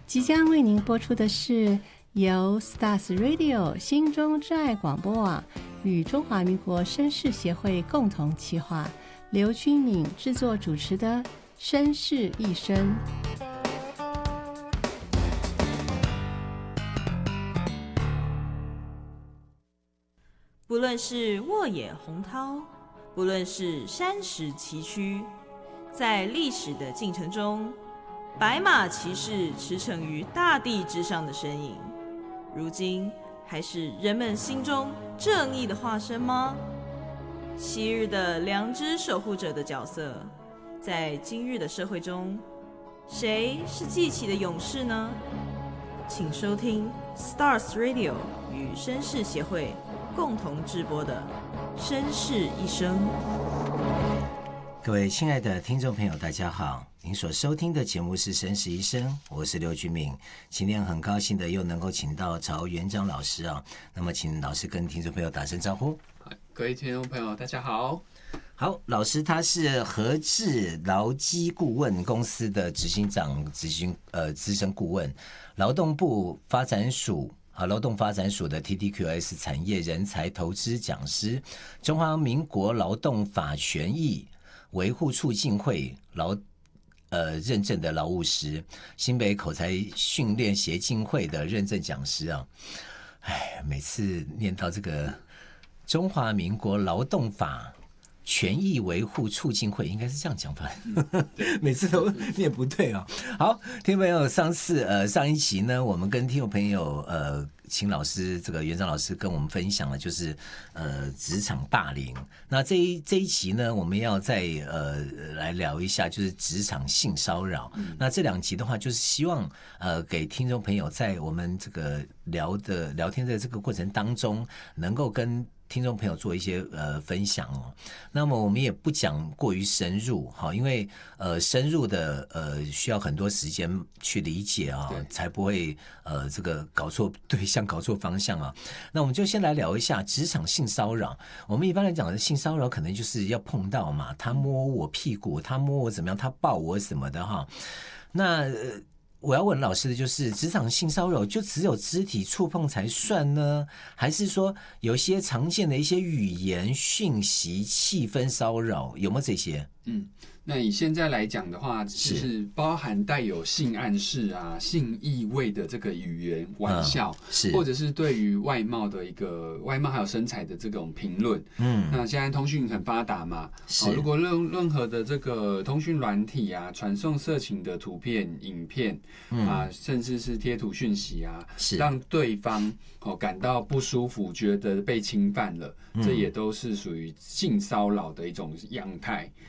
即将为您播出的是由 Stars Radio 心中之爱广播网与中华民国绅士协会共同企划，刘君敏制作主持的《绅士一生》。 不论是沃野洪涛，不论是山石崎岖，在历史的进程中，白马骑士驰骋于大地之上的身影，如今还是人们心中正义的化身吗？昔日的良知守护者的角色，在今日的社会中，谁是记起的勇士呢？请收听 Stars Radio 与绅士协会共同制播的《绅士一生》。 各位亲爱的听众朋友，大家好，您所收听的节目是《绅士一生》，我是刘君敏。今天很高兴的又能够请到曹元章老师啊，那么请老师跟听众朋友打声招呼。 各位听众朋友，大家好。 好，老师他是和智劳基顾问公司的执行长、资深顾问，劳动部发展署劳动发展署的 TTQS 产业人才投资讲师，中华民国劳动法权益维护促进会认证的劳务师，新北口才训练协进会的认证讲师啊。每次念到这个中华民国劳动法权益维护促进会，应该是这样讲吧？每次都念不对啊。好，听众朋友，上一期呢，我们跟听众朋友请老师这个元章老师跟我们分享了，就是职场霸凌。那这一期呢，我们要再来聊一下，就是职场性骚扰。那这两集的话，就是希望给听众朋友在我们这个聊天的这个过程当中，能够跟听众朋友做一些分享哦。那么我们也不讲过于深入，因为深入的需要很多时间去理解啊，才不会这个搞错对象、搞错方向啊。那我们就先来聊一下职场性骚扰。我们一般来讲的性骚扰，可能就是要碰到嘛，他摸我屁股，他摸我怎么样，他抱我什么的哈。那我要问老师的就是，职场性骚扰就只有肢体触碰才算呢，还是说有些常见的一些语言、讯息、气氛骚扰，有没有这些？ 那以现在来讲的话，就是包含带有性暗示啊、性意味的这个语言、玩笑，或者是对于外貌的一个外貌还有身材的这种评论。那现在通讯很发达嘛，如果任何的这个通讯软体啊，传送色情的图片、影片甚至是贴图讯息啊，让对方感到不舒服，觉得被侵犯了，这也都是属于性骚扰的一种样态。